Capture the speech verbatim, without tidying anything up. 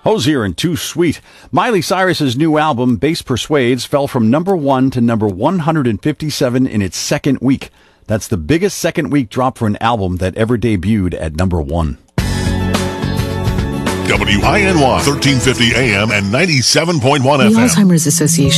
Hosier and Too Sweet. Miley Cyrus's new album, Bass Persuades, fell from number one to number one hundred fifty-seven in its second week. That's the biggest second week drop for an album that ever debuted at number one. W I N Y, thirteen fifty A M and ninety-seven point one F M. The Alzheimer's Association